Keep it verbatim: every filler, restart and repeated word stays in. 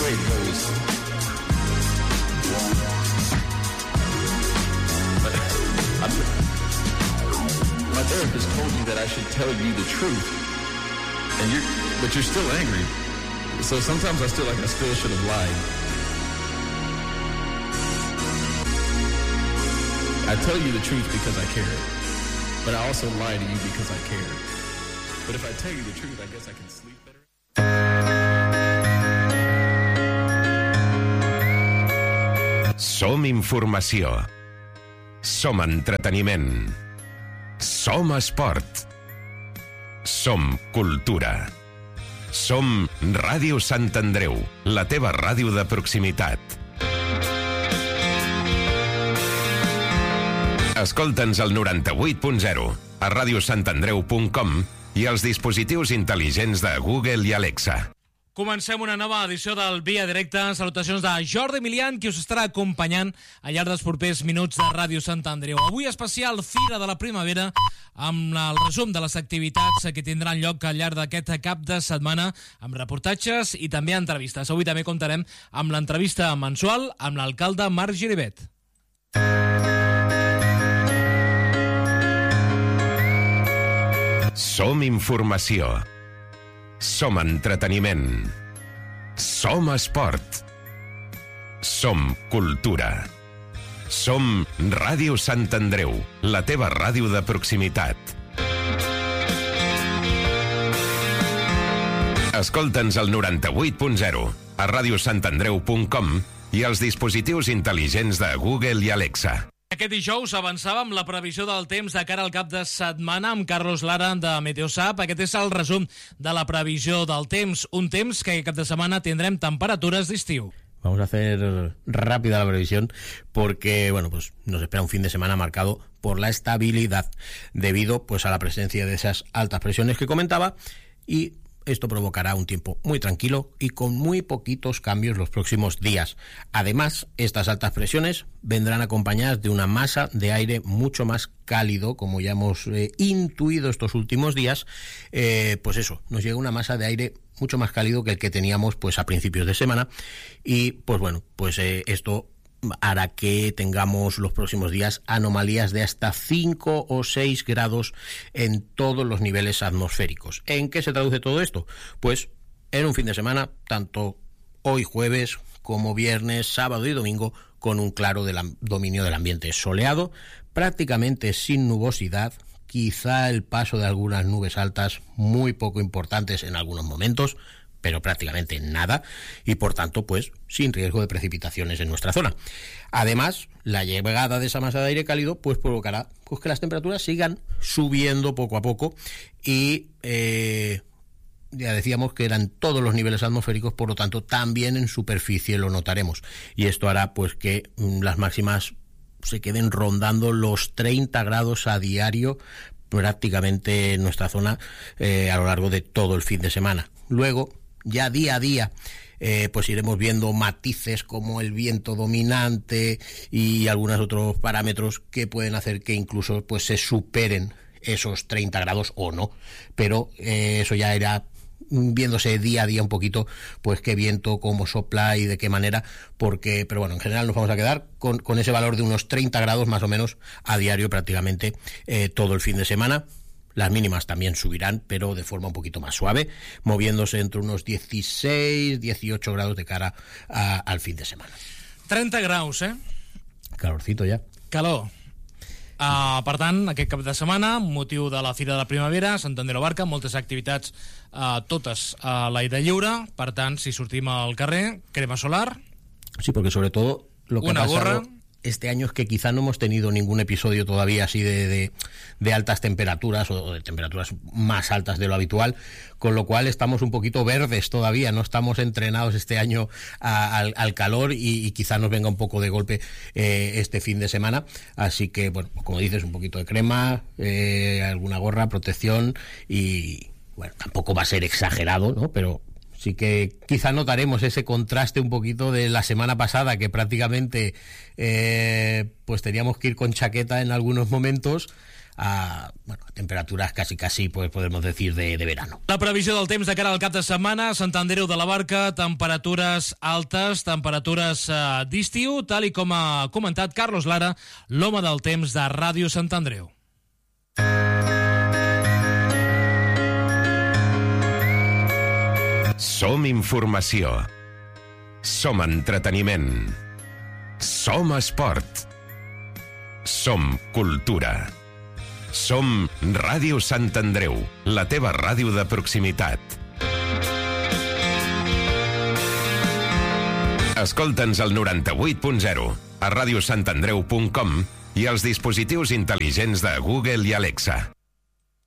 way it goes. But I'm, my therapist told me that I should tell you the truth, and you're, but you're still angry. So sometimes I feel like I still should have lied. I tell you the truth because I care, but I also lie to you because I care. But if I tell you the truth, I guess I can sleep better. Som informació. Som entreteniment. Som esport. Som cultura. Som Ràdio Sant Andreu, la teva ràdio de proximitat. Escolta'ns al noranta-vuit punt zero, a radiosantandreu punt com i als dispositius intel·ligents de Google i Alexa. Comencem una nova edició del Via Directa. Salutacions de Jordi Milian, qui us estarà acompanyant al llarg dels propers minuts de Ràdio Sant Andreu. Avui especial Fira de la Primavera, amb el resum de les activitats que tindran lloc al llarg d'aquest cap de setmana, amb reportatges i també entrevistes. Avui també comptarem amb l'entrevista mensual amb l'alcalde Marc Giribet. Som informació. Som entreteniment. Som esport. Som cultura. Som Ràdio Sant Andreu, la teva ràdio de proximitat. Escolta'ns al noranta-vuit punt zero, a radiosantandreu punt com i als dispositius intel·ligents de Google i Alexa. Aquest dijous avançàvem la previsió del temps de cara al cap de setmana amb Carlos Lara de Meteosap. Aquest és el resum de la previsió del temps. Un temps que aquest cap de setmana tindrem temperatures d'estiu. Vamos a hacer rápida la previsión porque, bueno, pues nos espera un fin de semana marcado por la estabilidad debido, pues, a la presencia de esas altas presiones que comentaba, y esto provocará un tiempo muy tranquilo y con muy poquitos cambios los próximos días. Además, estas altas presiones vendrán acompañadas de una masa de aire mucho más cálido, como ya hemos eh, intuido estos últimos días. Eh, pues eso, nos llega una masa de aire mucho más cálido que el que teníamos pues a principios de semana, y pues bueno, pues eh, esto hará que tengamos los próximos días anomalías de hasta cinco o seis grados en todos los niveles atmosféricos. ¿En qué se traduce todo esto? Pues en un fin de semana, tanto hoy jueves como viernes, sábado y domingo, con un claro del dominio del ambiente soleado, prácticamente sin nubosidad, quizá el paso de algunas nubes altas muy poco importantes en algunos momentos, pero prácticamente nada, y por tanto, pues, sin riesgo de precipitaciones en nuestra zona. Además, la llegada de esa masa de aire cálido, pues, provocará pues, que las temperaturas sigan subiendo poco a poco, y eh, ya decíamos que eran todos los niveles atmosféricos, por lo tanto, también en superficie lo notaremos, y esto hará, pues, que mm, las máximas se queden rondando los treinta grados a diario, prácticamente en nuestra zona, eh, a lo largo de todo el fin de semana. Luego, ya día a día, eh, pues iremos viendo matices como el viento dominante y algunos otros parámetros que pueden hacer que incluso pues se superen esos treinta grados o no, pero eh, eso ya irá viéndose día a día un poquito, pues qué viento, cómo sopla y de qué manera, porque, pero bueno, en general nos vamos a quedar con, con ese valor de unos treinta grados más o menos a diario prácticamente eh, todo el fin de semana. Las mínimas también subirán, pero de forma un poquito más suave, moviéndose entre unos dieciséis, dieciocho grados de cara a, al fin de semana. trenta graus, eh? Calorcito ja. Calor. Uh, per tant, aquest cap de setmana, motiu de la Fira de la Primavera, Sant Andreu Barca, moltes activitats, uh, totes a l'aire lliure. Per tant, si sortim al carrer, crema solar. Sí, porque sobre todo lo que una ha pasado gorra. Este año es que quizá no hemos tenido ningún episodio todavía así de, de, de altas temperaturas o de temperaturas más altas de lo habitual, con lo cual estamos un poquito verdes todavía, no estamos entrenados este año a, al, al calor y, y quizá nos venga un poco de golpe eh, este fin de semana. Así que, bueno, como dices, un poquito de crema, eh, alguna gorra, protección y, bueno, tampoco va a ser exagerado, ¿no? Pero sí que quizá notaremos ese contraste un poquito de la semana pasada, que prácticamente eh, pues teníamos que ir con chaqueta en algunos momentos, a, bueno, temperaturas casi casi pues podemos decir de, de verano. La previsió del temps de cara al cap de setmana, Sant Andreu de la Barca, temperatures altes, temperatures eh, d'estiu, tal i com ha comentat Carlos Lara, l'home del temps de Ràdio Sant Andreu. Som informació. Som entreteniment. Som esport. Som cultura. Som Ràdio Sant Andreu, la teva ràdio de proximitat. Escolta'ns al noranta-vuit punt zero, a radiosantandreu punt com i als dispositius intel·ligents de Google i Alexa.